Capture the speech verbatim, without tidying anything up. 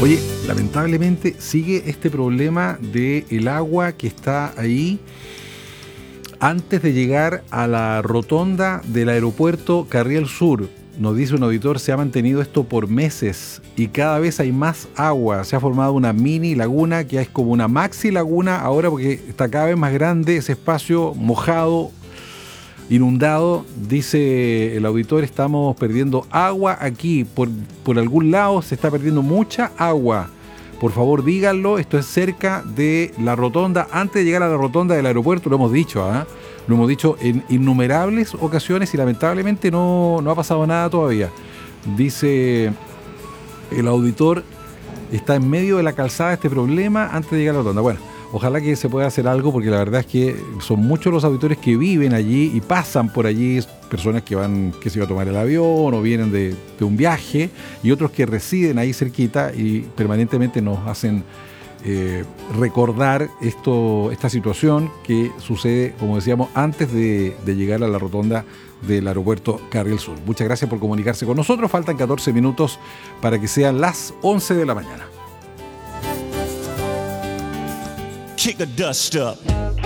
Oye, lamentablemente sigue este problema del agua que está ahí antes de llegar a la rotonda del aeropuerto Carriel Sur. Nos dice un auditor, se ha mantenido esto por meses y cada vez hay más agua. Se ha formado una mini laguna que es como una maxi laguna ahora porque está cada vez más grande ese espacio mojado, inundado. Dice el auditor, estamos perdiendo agua aquí. Por, por algún lado se está perdiendo mucha agua. Por favor, díganlo. Esto es cerca de la rotonda. Antes de llegar a la rotonda del aeropuerto, lo hemos dicho, ¿eh? Lo hemos dicho en innumerables ocasiones y lamentablemente no, no ha pasado nada todavía. Dice el auditor, está en medio de la calzada este problema antes de llegar a la rotonda. Bueno, ojalá que se pueda hacer algo porque la verdad es que son muchos los auditores que viven allí y pasan por allí, personas que van, que se iban a tomar el avión o vienen de, de un viaje y otros que residen ahí cerquita y permanentemente nos hacen eh, recordar esto, esta situación que sucede, como decíamos, antes de, de llegar a la rotonda del aeropuerto Carriel Sur. Muchas gracias por comunicarse con nosotros. Faltan catorce minutos para que sean las once de la mañana. Kick the dust up.